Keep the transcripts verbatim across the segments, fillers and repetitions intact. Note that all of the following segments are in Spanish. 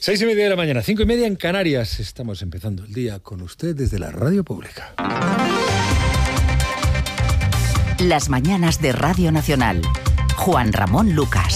Seis y media de la mañana, cinco y media en Canarias. Estamos empezando el día con usted desde la Radio Pública. Las mañanas de Radio Nacional. Juan Ramón Lucas.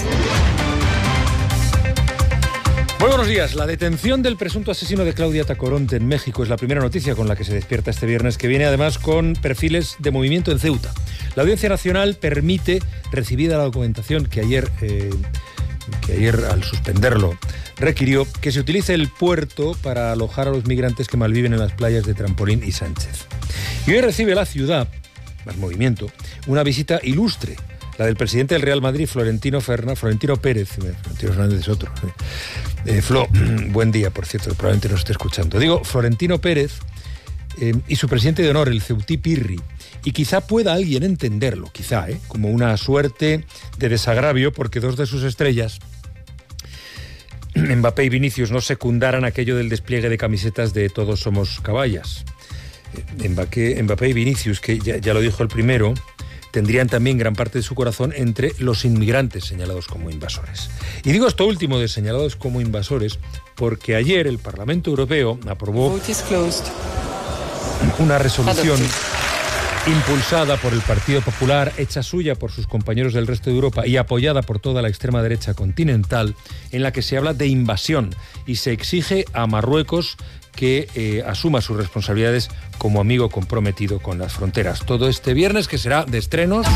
Muy buenos días. La detención del presunto asesino de Claudia Tacoronte en México es la primera noticia con la que se despierta este viernes, que viene además con perfiles de movimiento en Ceuta. La Audiencia Nacional permite, recibida la documentación que ayer, eh, que ayer al suspenderlo, requirió que se utilice el puerto para alojar a los migrantes que malviven en las playas de Trampolín y Sánchez. Y hoy recibe la ciudad, más movimiento, una visita ilustre, la del presidente del Real Madrid, Florentino Fernández, Florentino Pérez, Florentino Fernández es otro. Eh, Flo, buen día, por cierto, probablemente nos esté escuchando. Digo, Florentino Pérez eh, y su presidente de honor, el ceutí Pirri, y quizá pueda alguien entenderlo, quizá, eh, como una suerte de desagravio, porque dos de sus estrellas, Mbappé y Vinicius, no secundaran aquello del despliegue de camisetas de Todos somos caballas. Mbappé, Mbappé y Vinicius, que ya, ya lo dijo el primero, tendrían también gran parte de su corazón entre los inmigrantes señalados como invasores. Y digo esto último de señalados como invasores porque ayer el Parlamento Europeo aprobó una resolución impulsada por el Partido Popular, hecha suya por sus compañeros del resto de Europa y apoyada por toda la extrema derecha continental, en la que se habla de invasión y se exige a Marruecos que eh, asuma sus responsabilidades como amigo comprometido con las fronteras. Todo este viernes, que será de estrenos,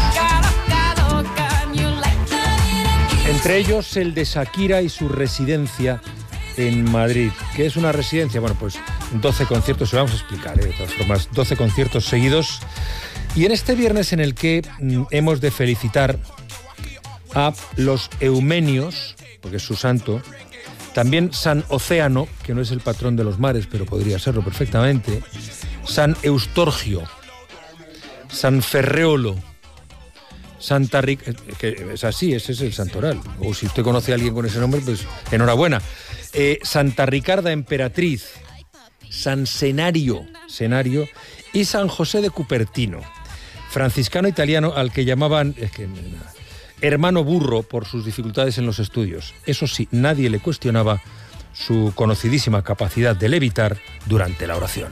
entre ellos el de Shakira y su residencia en Madrid. ¿Qué es una residencia? Bueno, pues doce conciertos, se lo vamos a explicar, ¿eh? De todas formas, doce conciertos seguidos. Y en este viernes en el que mm, hemos de felicitar a los eumenios, porque es su santo, también San Océano, que no es el patrón de los mares, pero podría serlo perfectamente, San Eustorgio, San Ferreolo, Santa Rica, que es así, ese es el santoral. O si usted conoce a alguien con ese nombre, pues enhorabuena. Eh, Santa Ricarda Emperatriz, San Senario, Senario y San José de Cupertino, franciscano italiano al que llamaban es que, hermano burro por sus dificultades en los estudios. Eso sí, nadie le cuestionaba su conocidísima capacidad de levitar durante la oración.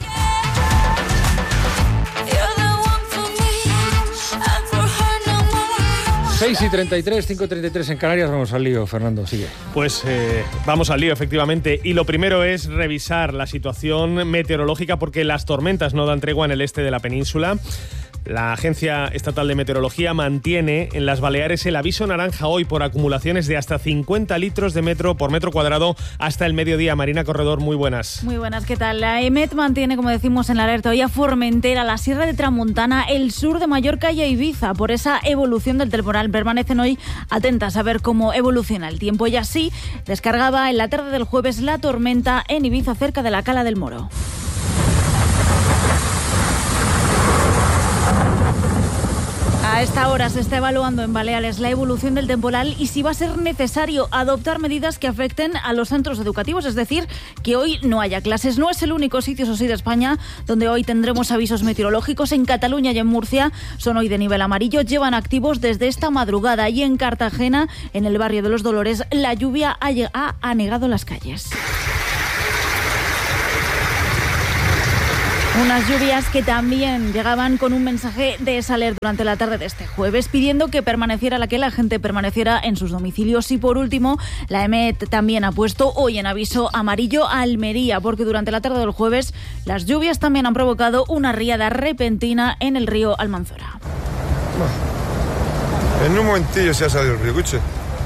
seis y treinta y tres, cinco y treinta y tres en Canarias, vamos al lío, Fernando, sigue. Pues eh, vamos al lío, efectivamente, y lo primero es revisar la situación meteorológica porque las tormentas no dan tregua en el este de la península. La Agencia Estatal de Meteorología mantiene en las Baleares el aviso naranja hoy por acumulaciones de hasta cincuenta litros de metro por metro cuadrado hasta el mediodía. Marina Corredor, muy buenas. Muy buenas, ¿qué tal? La EMET mantiene, como decimos en la alerta hoy, a Formentera, la Sierra de Tramontana, el sur de Mallorca y a Ibiza. Por esa evolución del temporal permanecen hoy atentas a ver cómo evoluciona el tiempo. Y así descargaba en la tarde del jueves la tormenta en Ibiza, cerca de la Cala del Moro. A esta hora se está evaluando en Baleares la evolución del temporal y si va a ser necesario adoptar medidas que afecten a los centros educativos, es decir, que hoy no haya clases. No es el único sitio, eso sí, de España donde hoy tendremos avisos meteorológicos. En Cataluña y en Murcia son hoy de nivel amarillo, llevan activos desde esta madrugada, y en Cartagena, en el barrio de Los Dolores, la lluvia ha, ha anegado las calles. Unas lluvias que también llegaban con un mensaje de Saler durante la tarde de este jueves, pidiendo que permaneciera la que la gente permaneciera en sus domicilios. Y por último, la EMET también ha puesto hoy en aviso amarillo a Almería, porque durante la tarde del jueves las lluvias también han provocado una riada repentina en el río Almanzora. En un momentillo se ha salido el río, escuche.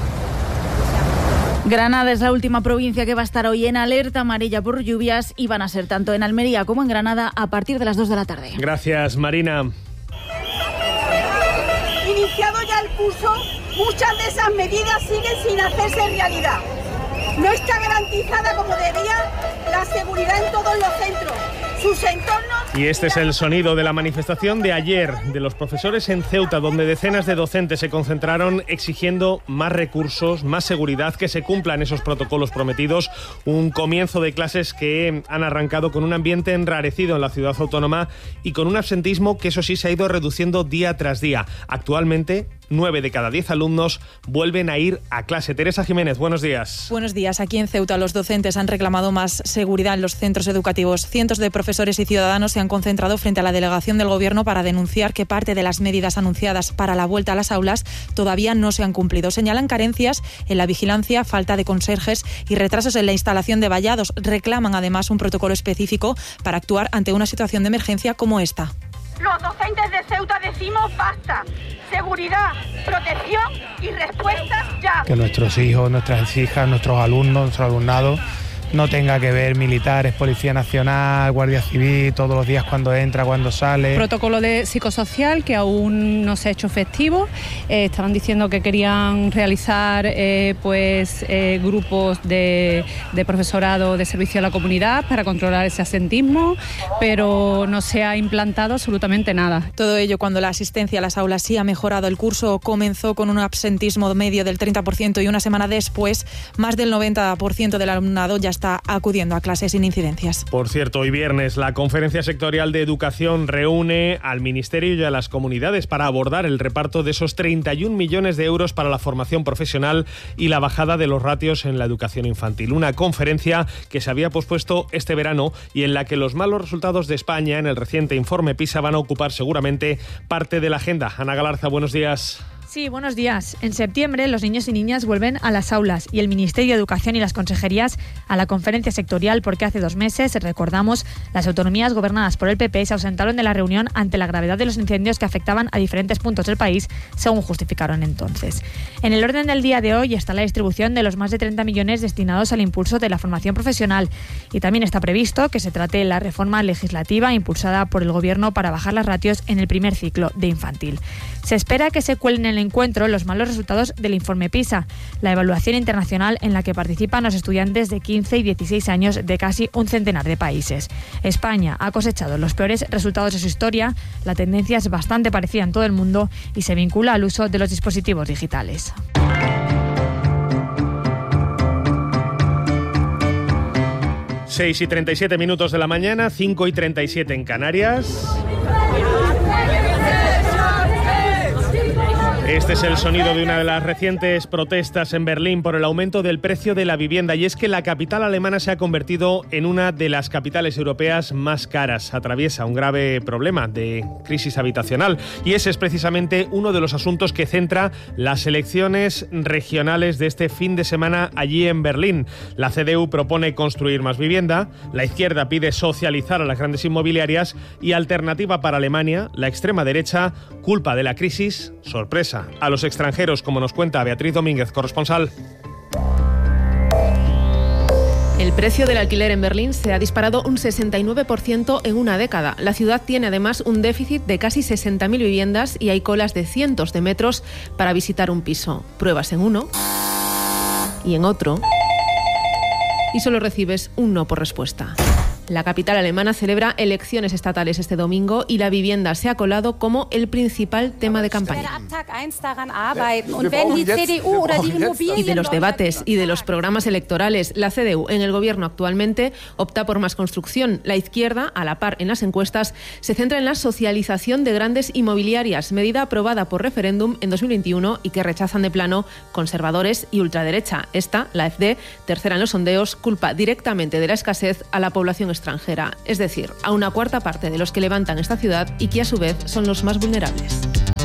Granada es la última provincia que va a estar hoy en alerta amarilla por lluvias y van a ser tanto en Almería como en Granada a partir de las dos de la tarde. Gracias, Marina. Iniciado ya el curso, muchas de esas medidas siguen sin hacerse realidad. No está garantizada como debía la seguridad en todos los centros, sus entornos. Y este es el sonido de la manifestación de ayer de los profesores en Ceuta, donde decenas de docentes se concentraron exigiendo más recursos, más seguridad, que se cumplan esos protocolos prometidos. Un comienzo de clases que han arrancado con un ambiente enrarecido en la ciudad autónoma y con un absentismo que, eso sí, se ha ido reduciendo día tras día. Actualmente nueve de cada diez alumnos vuelven a ir a clase. Teresa Jiménez, buenos días. Buenos días. Aquí en Ceuta los docentes han reclamado más seguridad en los centros educativos. Cientos de profesores y ciudadanos se han concentrado frente a la delegación del Gobierno para denunciar que parte de las medidas anunciadas para la vuelta a las aulas todavía no se han cumplido. Señalan carencias en la vigilancia, falta de conserjes y retrasos en la instalación de vallados. Reclaman además un protocolo específico para actuar ante una situación de emergencia como esta. Los docentes de Ceuta decimos basta. Seguridad, protección y respuestas ya. Que nuestros hijos, nuestras hijas, nuestros alumnos, nuestro alumnado no tenga que ver militares, Policía Nacional, Guardia Civil, todos los días cuando entra, cuando sale. Protocolo de psicosocial que aún no se ha hecho efectivo. Eh, estaban diciendo que querían realizar eh, pues eh, grupos de, de profesorado de servicio a la comunidad para controlar ese absentismo, pero no se ha implantado absolutamente nada. Todo ello cuando la asistencia a las aulas sí ha mejorado. El curso comenzó con un absentismo medio del treinta por ciento y una semana después más del noventa por ciento del alumnado ya está acudiendo a clases sin incidencias. Por cierto, hoy viernes la Conferencia Sectorial de Educación reúne al Ministerio y a las comunidades para abordar el reparto de esos treinta y un millones de euros para la formación profesional y la bajada de los ratios en la educación infantil. Una conferencia que se había pospuesto este verano y en la que los malos resultados de España en el reciente informe PISA van a ocupar seguramente parte de la agenda. Ana Galarza, buenos días. Sí, buenos días. En septiembre los niños y niñas vuelven a las aulas y el Ministerio de Educación y las consejerías a la conferencia sectorial porque hace dos meses, recordamos, las autonomías gobernadas por el P P se ausentaron de la reunión ante la gravedad de los incendios que afectaban a diferentes puntos del país, según justificaron entonces. En el orden del día de hoy está la distribución de los más de treinta millones destinados al impulso de la formación profesional y también está previsto que se trate la reforma legislativa impulsada por el Gobierno para bajar las ratios en el primer ciclo de infantil. Se espera que se cuelen en el encuentro los malos resultados del informe PISA, la evaluación internacional en la que participan los estudiantes de quince y dieciséis años de casi un centenar de países. España ha cosechado los peores resultados de su historia, la tendencia es bastante parecida en todo el mundo y se vincula al uso de los dispositivos digitales. seis y treinta y siete minutos de la mañana, cinco y treinta y siete en Canarias. Este es el sonido de una de las recientes protestas en Berlín por el aumento del precio de la vivienda, y es que la capital alemana se ha convertido en una de las capitales europeas más caras. Atraviesa un grave problema de crisis habitacional y ese es precisamente uno de los asuntos que centra las elecciones regionales de este fin de semana allí en Berlín. La C D U propone construir más vivienda, la izquierda pide socializar a las grandes inmobiliarias y Alternativa para Alemania, la extrema derecha, culpa de la crisis, sorpresa, a los extranjeros, como nos cuenta Beatriz Domínguez, corresponsal. El precio del alquiler en Berlín se ha disparado un sesenta y nueve por ciento en una década. La ciudad tiene además un déficit de casi sesenta mil viviendas y hay colas de cientos de metros para visitar un piso. Pruebas en uno y en otro y solo recibes un no por respuesta. La capital alemana celebra elecciones estatales este domingo y la vivienda se ha colado como el principal tema de campaña. Y de los debates y de los programas electorales, la C D U en el gobierno actualmente opta por más construcción. La izquierda, a la par en las encuestas, se centra en la socialización de grandes inmobiliarias, medida aprobada por referéndum en dos mil veintiuno y que rechazan de plano conservadores y ultraderecha. Esta, la A F D, tercera en los sondeos, culpa directamente de la escasez a la población extranjera, es decir, a una cuarta parte de los que levantan esta ciudad y que a su vez son los más vulnerables.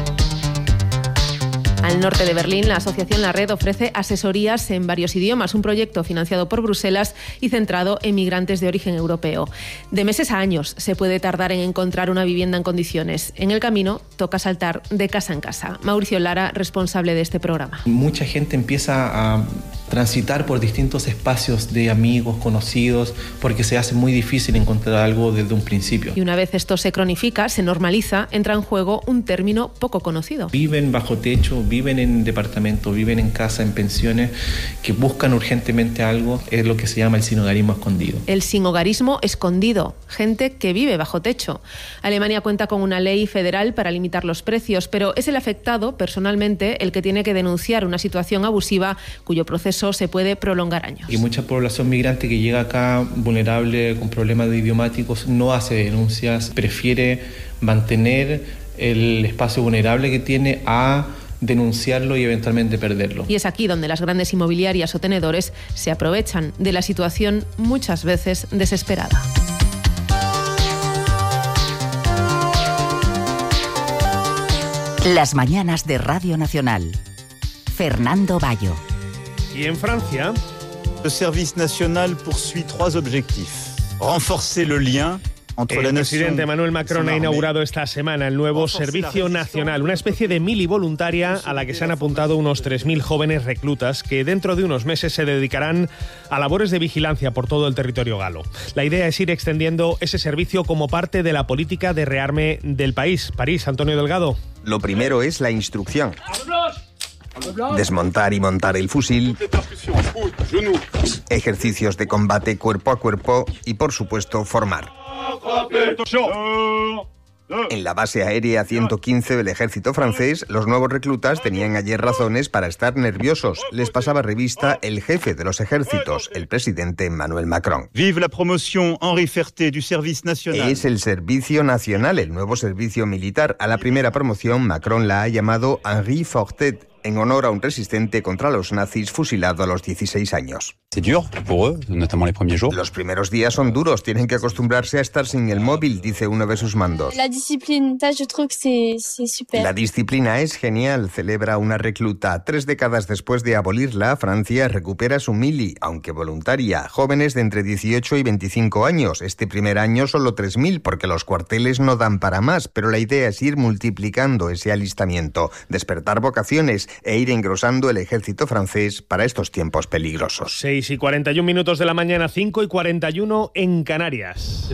Al norte de Berlín, la asociación La Red ofrece asesorías en varios idiomas, un proyecto financiado por Bruselas y centrado en migrantes de origen europeo. De meses a años se puede tardar en encontrar una vivienda en condiciones. En el camino toca saltar de casa en casa. Mauricio Lara, responsable de este programa. Mucha gente empieza a transitar por distintos espacios de amigos, conocidos, porque se hace muy difícil encontrar algo desde un principio. Y una vez esto se cronifica, se normaliza, entra en juego un término poco conocido. Viven bajo techo, viven en departamento, viven en casa, en pensiones, que buscan urgentemente algo, es lo que se llama el sinhogarismo escondido. El sinhogarismo escondido, gente que vive bajo techo. Alemania cuenta con una ley federal para limitar los precios, pero es el afectado, personalmente, el que tiene que denunciar una situación abusiva cuyo proceso se puede prolongar años. Y mucha población migrante que llega acá vulnerable, con problemas idiomáticos, no hace denuncias, prefiere mantener el espacio vulnerable que tiene a denunciarlo y eventualmente perderlo. Y es aquí donde las grandes inmobiliarias o tenedores se aprovechan de la situación muchas veces desesperada. Las mañanas de Radio Nacional. Fernando Bayo. Y en Francia, el Service National poursuit trois objectifs. Renforcer le lien. El presidente Emmanuel Macron ha inaugurado esta semana el nuevo Servicio Nacional, una especie de mili voluntaria a la que se han apuntado unos tres mil jóvenes reclutas que dentro de unos meses se dedicarán a labores de vigilancia por todo el territorio galo. La idea es ir extendiendo ese servicio como parte de la política de rearme del país. París, Antonio Delgado. Lo primero es la instrucción. Desmontar y montar el fusil, ejercicios de combate cuerpo a cuerpo y, por supuesto, formar. En la base aérea ciento quince del ejército francés, los nuevos reclutas tenían ayer razones para estar nerviosos. Les pasaba revista el jefe de los ejércitos, el presidente Emmanuel Macron. Vive la promoción Henri Ferté du Service National. Es el Servicio Nacional, el nuevo servicio militar. A la primera promoción, Macron la ha llamado Henri Fortet, en honor a un resistente contra los nazis fusilado a los dieciséis años. Los primeros días son duros, tienen que acostumbrarse a estar sin el móvil, dice uno de sus mandos. La disciplina, yo creo que es super. La disciplina es genial, celebra una recluta. Tres décadas después de abolirla, Francia recupera su mili, aunque voluntaria. Jóvenes de entre dieciocho y veinticinco años. Este primer año solo tres mil, porque los cuarteles no dan para más, pero la idea es ir multiplicando ese alistamiento, despertar vocaciones e ir engrosando el ejército francés para estos tiempos peligrosos. seis y cuarenta y un minutos de la mañana, cinco y cuarenta y uno en Canarias.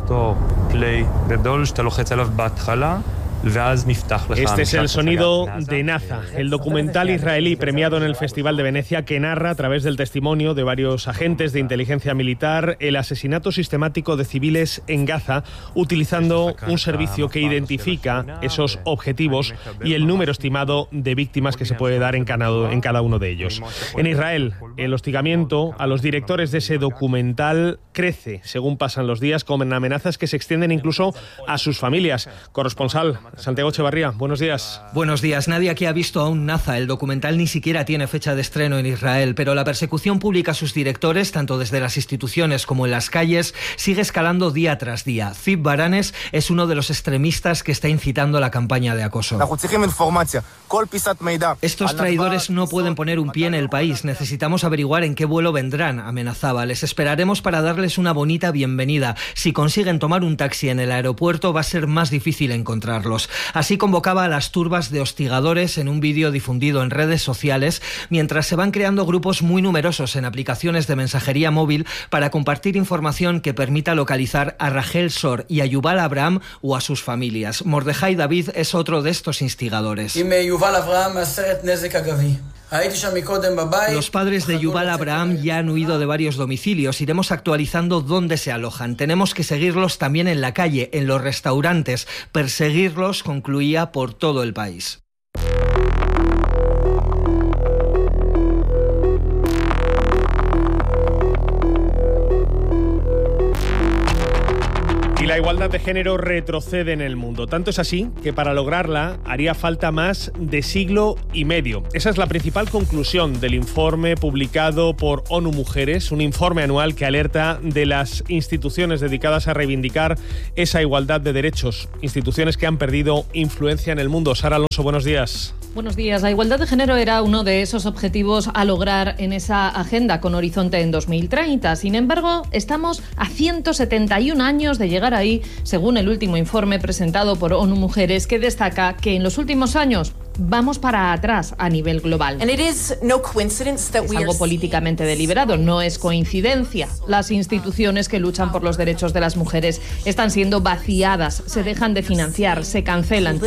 Este es el sonido de Naza, el documental israelí premiado en el Festival de Venecia que narra a través del testimonio de varios agentes de inteligencia militar el asesinato sistemático de civiles en Gaza, utilizando un servicio que identifica esos objetivos y el número estimado de víctimas que se puede dar en cada, en cada uno de ellos. En Israel, el hostigamiento a los directores de ese documental crece según pasan los días, con amenazas que se extienden incluso a sus familias. Corresponsal Santiago Echevarría, buenos días. Buenos días. Nadie aquí ha visto aún Naza. El documental ni siquiera tiene fecha de estreno en Israel, pero la persecución pública a sus directores, tanto desde las instituciones como en las calles, sigue escalando día tras día. Zip Baranes es uno de los extremistas que está incitando la campaña de acoso. Estos traidores no pueden poner un pie en el país. Necesitamos averiguar en qué vuelo vendrán, amenazaba. Les esperaremos para darles una bonita bienvenida. Si consiguen tomar un taxi en el aeropuerto, va a ser más difícil encontrarlos. Así convocaba a las turbas de hostigadores en un vídeo difundido en redes sociales, mientras se van creando grupos muy numerosos en aplicaciones de mensajería móvil para compartir información que permita localizar a Rachel Sor y a Yuval Abraham o a sus familias. Mordejai David es otro de estos instigadores. Los padres de Yuval Abraham ya han huido de varios domicilios. Iremos actualizando dónde se alojan. Tenemos que seguirlos también en la calle, en los restaurantes. Perseguirlos, concluía, por todo el país. La igualdad de género retrocede en el mundo. Tanto es así que para lograrla haría falta más de siglo y medio. Esa es la principal conclusión del informe publicado por ONU Mujeres, un informe anual que alerta de las instituciones dedicadas a reivindicar esa igualdad de derechos, instituciones que han perdido influencia en el mundo. Sara Alonso, buenos días. Buenos días. La igualdad de género era uno de esos objetivos a lograr en esa agenda con horizonte en dos mil treinta. Sin embargo, estamos a ciento setenta y un años de llegar ahí, según el último informe presentado por ONU Mujeres, que destaca que en los últimos años vamos para atrás a nivel global. Es algo políticamente deliberado, no es coincidencia. Las instituciones que luchan por los derechos de las mujeres están siendo vaciadas, se dejan de financiar, se cancelan.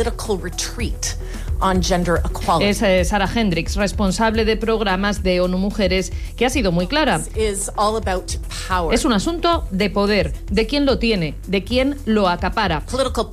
Es eh, Sarah Hendricks, responsable de programas de ONU Mujeres, que ha sido muy clara. Es un asunto de poder, de quién lo tiene, de quién lo acapara.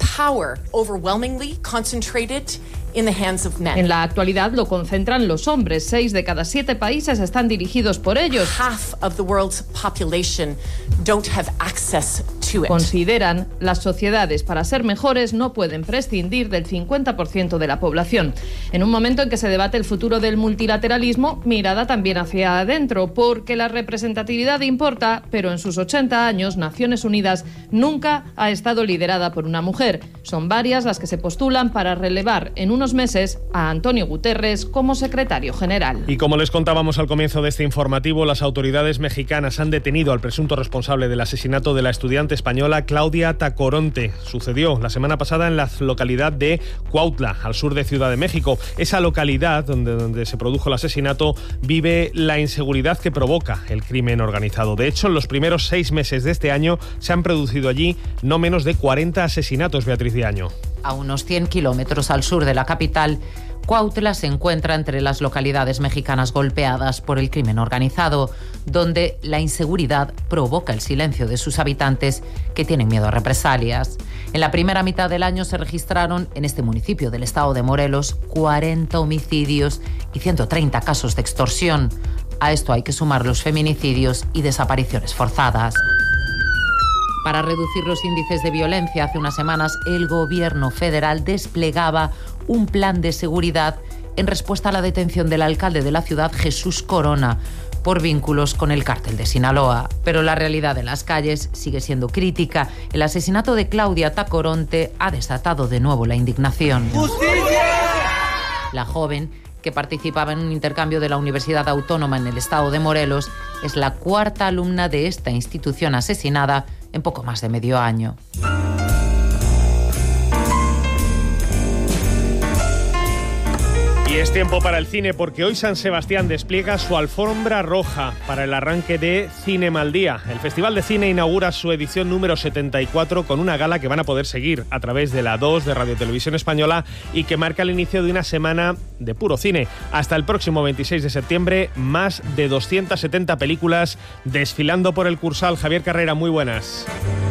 En la actualidad lo concentran los hombres. Seis de cada siete países están dirigidos por ellos. Consideran, las sociedades para ser mejores no pueden prescindir del cincuenta por ciento de la población. En un momento en que se debate el futuro del multilateralismo, mirada también hacia adentro, porque la representatividad importa, pero en sus ochenta años, Naciones Unidas nunca ha estado liderada por una mujer. Son varias las que se postulan para relevar en unos meses a Antonio Guterres como secretario general. Y como les contábamos al comienzo de este informativo, las autoridades mexicanas han detenido al presunto responsable del asesinato de la estudiante española Claudia Tacoronte. Sucedió la semana pasada en la localidad de Cuautla, al sur de Ciudad de México. Esa localidad donde, donde se produjo el asesinato vive la inseguridad que provoca el crimen organizado. De hecho, en los primeros seis meses de este año se han producido allí no menos de cuarenta asesinatos, Beatriz de Año. A unos cien kilómetros al sur de la capital, Cuautla se encuentra entre las localidades mexicanas golpeadas por el crimen organizado, donde la inseguridad provoca el silencio de sus habitantes que tienen miedo a represalias. En la primera mitad del año se registraron en este municipio del estado de Morelos cuarenta homicidios y ciento treinta casos de extorsión. A esto hay que sumar los feminicidios y desapariciones forzadas. Para reducir los índices de violencia, hace unas semanas el gobierno federal desplegaba un plan de seguridad en respuesta a la detención del alcalde de la ciudad, Jesús Corona, por vínculos con el cártel de Sinaloa. Pero la realidad en las calles sigue siendo crítica. El asesinato de Claudia Tacoronte ha desatado de nuevo la indignación. ¡Justicia! La joven, que participaba en un intercambio de la Universidad Autónoma en el estado de Morelos, es la cuarta alumna de esta institución asesinada en poco más de medio año. Y es tiempo para el cine, porque hoy San Sebastián despliega su alfombra roja para el arranque de Cinema al Día. El Festival de Cine inaugura su edición número setenta y cuatro con una gala que van a poder seguir a través de la dos de Radio Televisión Española y que marca el inicio de una semana de puro cine. Hasta el próximo veintiséis de septiembre, más de doscientas setenta películas desfilando por el Cursal. Javier Carrera, muy buenas.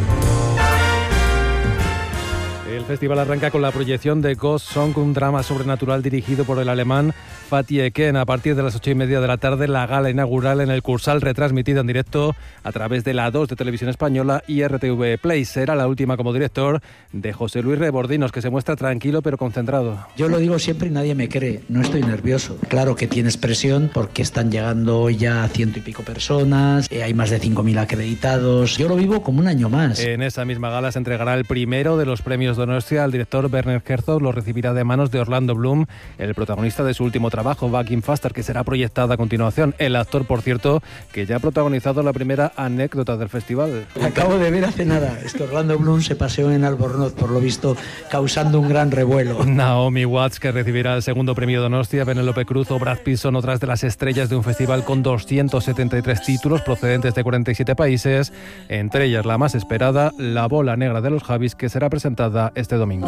El festival arranca con la proyección de Ghost Song, un drama sobrenatural dirigido por el alemán Fatih Eken. A partir de las ocho y media de la tarde, la gala inaugural en el Cursal, retransmitida en directo a través de la dos de Televisión Española y R T V Play. Será la última como director de José Luis Rebordinos, que se muestra tranquilo pero concentrado. Yo lo digo siempre y nadie me cree, no estoy nervioso. Claro que tienes presión porque están llegando hoy ya ciento y pico personas, eh, hay más de cinco mil acreditados. Yo lo vivo como un año más. En esa misma gala se entregará el primero de los premios Donostia al director Werner Herzog. Lo recibirá de manos de Orlando Bloom, el protagonista de su último trabajo, Back in Faster, que será proyectada a continuación. El actor, por cierto, que ya ha protagonizado la primera anécdota del festival. Acabo de ver hace nada, es que Orlando Bloom se paseó en Albornoz, por lo visto, causando un gran revuelo. Naomi Watts, que recibirá el segundo premio Donostia, Penélope Cruz o Brad Pitt son otras de las estrellas de un festival con doscientos setenta y tres títulos procedentes de cuarenta y siete países, entre ellas la más esperada, La Bola Negra de los Javis, que será presentada este domingo.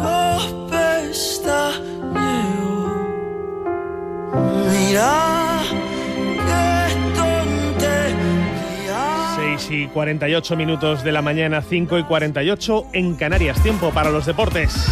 seis y cuarenta y ocho minutos de la mañana, cinco y cuarenta y ocho en Canarias. Tiempo para los deportes.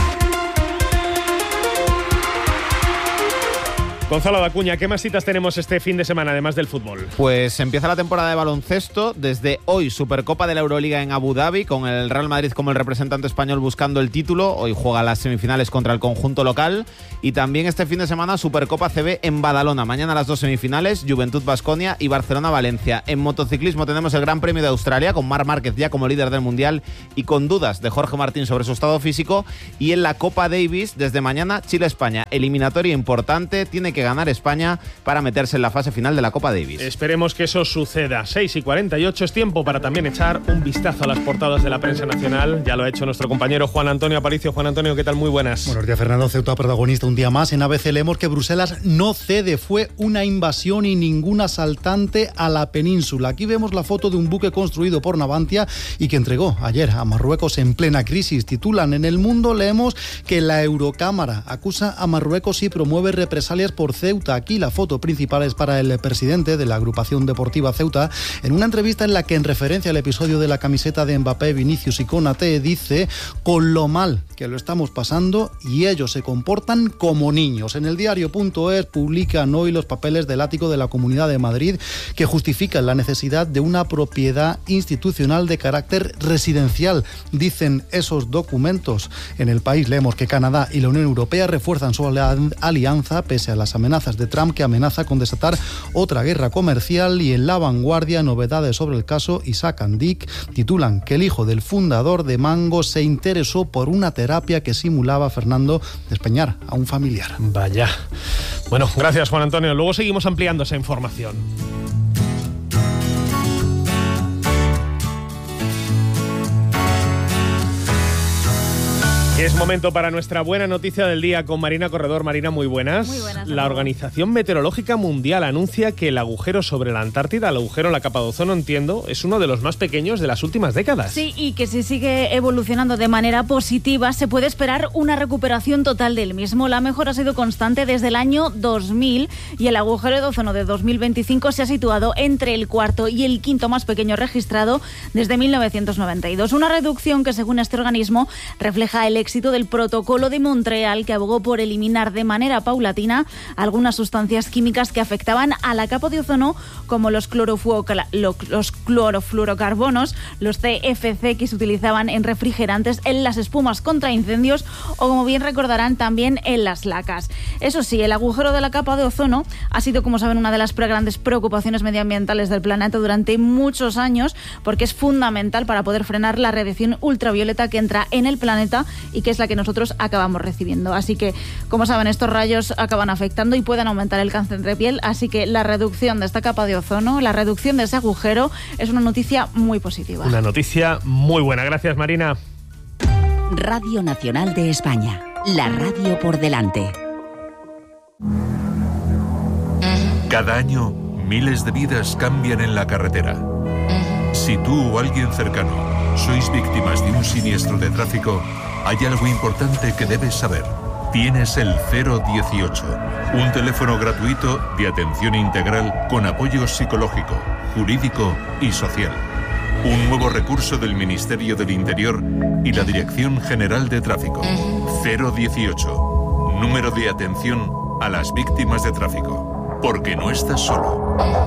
Gonzalo Dacuña, ¿qué más citas tenemos este fin de semana, además del fútbol? Pues empieza la temporada de baloncesto. Desde hoy, Supercopa de la Euroliga en Abu Dhabi, con el Real Madrid como el representante español buscando el título. Hoy juega las semifinales contra el conjunto local. Y también este fin de semana, Supercopa C B en Badalona. Mañana las dos semifinales, Juventud Baskonia y Barcelona-Valencia. En motociclismo tenemos el Gran Premio de Australia, con Marc Márquez ya como líder del Mundial y con dudas de Jorge Martín sobre su estado físico. Y en la Copa Davis, desde mañana, Chile-España. Eliminatoria importante, tiene que ganar España para meterse en la fase final de la Copa Davis. Esperemos que eso suceda. seis y cuarenta y ocho es tiempo para también echar un vistazo a las portadas de la prensa nacional. Ya lo ha hecho nuestro compañero Juan Antonio Aparicio. Juan Antonio, ¿qué tal? Muy buenas. Buenos días, Fernando. Ceuta protagonista un día más. En A B C leemos que Bruselas no cede. Fue una invasión y ningún asaltante a la península. Aquí vemos la foto de un buque construido por Navantia y que entregó ayer a Marruecos en plena crisis. Titulan: en El Mundo leemos que la Eurocámara acusa a Marruecos y promueve represalias por por Ceuta. Aquí la foto principal es para el presidente de la agrupación deportiva Ceuta, en una entrevista en la que, en referencia al episodio de la camiseta de Mbappé, Vinicius y Konaté, dice: con lo mal que lo estamos pasando y ellos se comportan como niños. En el diario.es publican hoy los papeles del ático de la Comunidad de Madrid que justifican la necesidad de una propiedad institucional de carácter residencial. Dicen esos documentos. En El País leemos que Canadá y la Unión Europea refuerzan su alianza pese a las amenazas de Trump, que amenaza con desatar otra guerra comercial. Y en La Vanguardia, novedades sobre el caso Isaac Andic, titulan que el hijo del fundador de Mango se interesó por una terapia que simulaba, Fernando, despeñar a un familiar. Vaya. Bueno, gracias, Juan Antonio. Luego seguimos ampliando esa información. Es momento para nuestra buena noticia del día con Marina Corredor. Marina, muy buenas. Muy buenas. La Organización Meteorológica Mundial anuncia que el agujero sobre la Antártida, el agujero en la capa de ozono, entiendo, es uno de los más pequeños de las últimas décadas. Sí, y que si sigue evolucionando de manera positiva, se puede esperar una recuperación total del mismo. La mejora ha sido constante desde el año dos mil y el agujero de ozono de dos mil veinticinco se ha situado entre el cuarto y el quinto más pequeño registrado desde mil novecientos noventa y dos. Una reducción que, según este organismo, refleja el éxito del protocolo de Montreal, que abogó por eliminar de manera paulatina algunas sustancias químicas que afectaban a la capa de ozono, como los, los clorofluorocarbonos, los C F C que se utilizaban en refrigerantes, en las espumas contra incendios o, como bien recordarán, también en las lacas. Eso sí, el agujero de la capa de ozono ha sido, como saben, una de las grandes preocupaciones medioambientales del planeta durante muchos años, porque es fundamental para poder frenar la radiación ultravioleta que entra en el planeta y que es la que nosotros acabamos recibiendo. Así que, como saben, estos rayos acaban afectando y pueden aumentar el cáncer de piel, así que la reducción de esta capa de ozono, la reducción de ese agujero, es una noticia muy positiva. Una noticia muy buena. Gracias, Marina. Radio Nacional de España, la radio por delante. Cada año, miles de vidas cambian en la carretera. Si tú o alguien cercano sois víctimas de un siniestro de tráfico, hay algo importante que debes saber. Tienes el cero dieciocho, un teléfono gratuito de atención integral con apoyo psicológico, jurídico y social. Un nuevo recurso del Ministerio del Interior y la Dirección General de Tráfico. cero dieciocho, número de atención a las víctimas de tráfico. Porque no estás solo.